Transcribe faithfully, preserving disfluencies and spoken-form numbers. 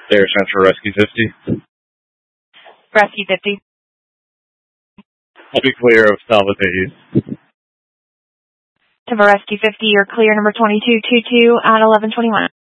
Air Central Rescue fifty. Rescue fifty. I'll be clear of Salva Days. To Rescue fifty, you're clear number twenty-two twenty-two at eleven twenty-one.